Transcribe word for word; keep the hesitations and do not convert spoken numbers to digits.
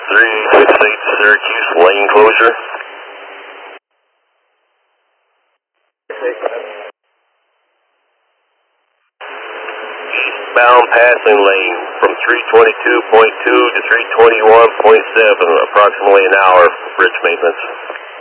three six eight Syracuse, lane closure. Eastbound passing lane from three twenty-two point two to three twenty-one point seven, approximately an hour for bridge maintenance.